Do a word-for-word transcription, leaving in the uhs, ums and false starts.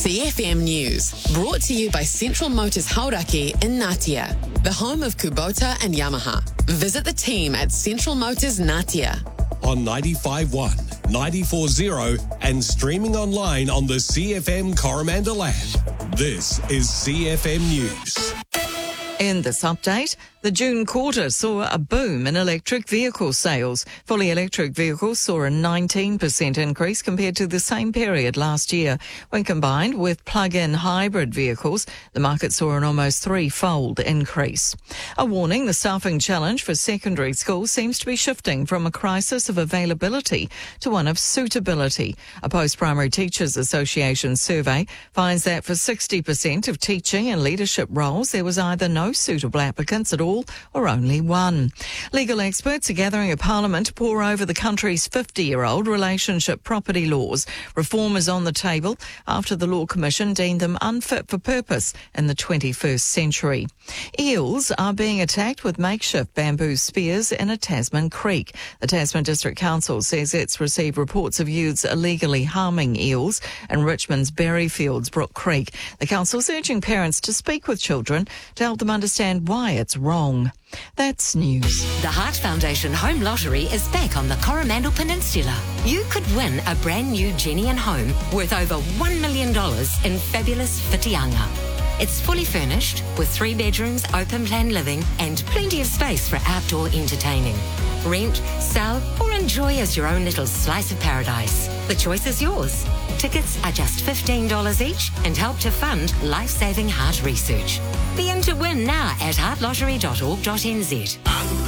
C F M News, brought to you by Central Motors Hauraki in Ngatea, the home of Kubota and Yamaha. Visit the team at Central Motors Ngatea. On ninety-five point one, ninety-four point zero and streaming online on the C F M Coromandel app. This is C F M News. In this update, the June quarter saw a boom in electric vehicle sales. Fully electric vehicles saw a nineteen percent increase compared to the same period last year. When combined with plug-in hybrid vehicles, the market saw an almost threefold increase. A warning, the staffing challenge for secondary schools seems to be shifting from a crisis of availability to one of suitability. A Post-Primary Teachers Association survey finds that for sixty percent of teaching and leadership roles, there was either no suitable applicants at all or only one. Legal experts are gathering at Parliament to pore over the country's fifty-year-old relationship property laws. Reform is on the table after the Law Commission deemed them unfit for purpose in the twenty-first century. Eels are being attacked with makeshift bamboo spears in a Tasman creek. The Tasman District Council says it's received reports of youths illegally harming eels in Richmond's Berryfields Brook Creek. The council's urging parents to speak with children to help them understand why it's wrong. That's news. The Heart Foundation Home Lottery is back on the Coromandel Peninsula. You could win a brand new Genian home worth over one million dollars in fabulous Whitianga. It's fully furnished with three bedrooms, open plan living and plenty of space for outdoor entertaining. Rent, sell or enjoy as your own little slice of paradise. The choice is yours. Tickets are just fifteen dollars each and help to fund life-saving heart research. Be in to win now at heart lottery dot org dot n z.